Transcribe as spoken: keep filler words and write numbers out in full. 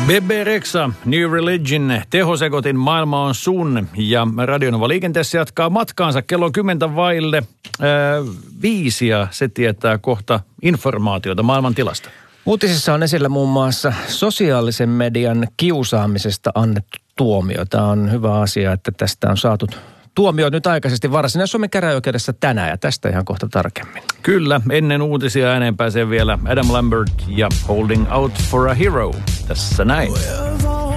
Bebe Rexha, New Religion, tehosekotin maailma on sun ja Radionova liikenteessä jatkaa matkaansa kello kymmentä vaille äh, viisi ja se tietää kohta informaatiota maailman tilasta. Uutisissa on esillä muun muassa sosiaalisen median kiusaamisesta annettu tuomio. Tämä on hyvä asia, että tästä on saatu tuomio nyt aikaisesti Varsinais-Suomen käräjäoikeudessa tänään ja tästä ihan kohta tarkemmin. Kyllä, ennen uutisia ääneen pääsee vielä Adam Lambert ja Holding Out for a Hero. Tässä näin.